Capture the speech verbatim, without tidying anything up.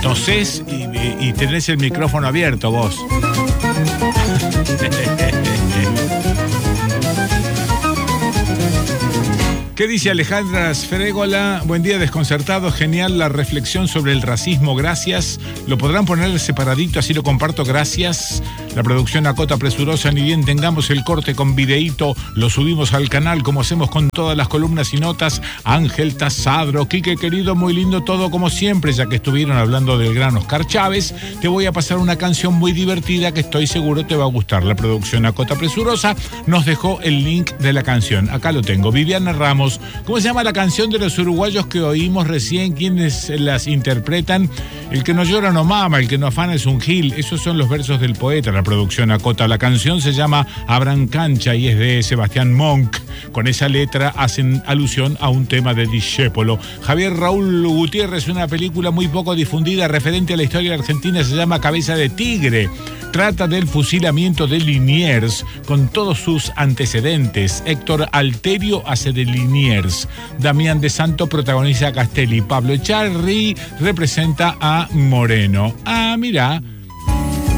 tosés y, y, y tenés el micrófono abierto vos. ¿Qué dice Alejandra Sfrégola? Buen día, desconcertado, genial la reflexión sobre el racismo, gracias. Lo podrán poner separadito, así lo comparto, gracias. La producción acota presurosa, ni bien tengamos el corte con videíto, lo subimos al canal como hacemos con todas las columnas y notas. Ángel Tasadro, Quique querido, muy lindo todo como siempre, ya que estuvieron hablando del gran Oscar Chávez, te voy a pasar una canción muy divertida que estoy seguro te va a gustar. La producción acota presurosa nos dejó el link de la canción, acá lo tengo. Viviana Ramos, ¿cómo se llama la canción de los uruguayos que oímos recién? ¿Quiénes las interpretan? El que no llora no mama, el que no afana es un gil. Esos son los versos del poeta. La producción acota. La canción se llama Abran Cancha y es de Sebastián Monk. Con esa letra hacen alusión a un tema de Discépolo. Javier Raúl Gutiérrez, una película muy poco difundida referente a la historia argentina, se llama Cabeza de Tigre. Trata del fusilamiento de Liniers con todos sus antecedentes. Héctor Alterio hace de Liniers. Damián de Santo protagoniza a Castelli. Pablo Echarri representa a Moreno. Ah, mira.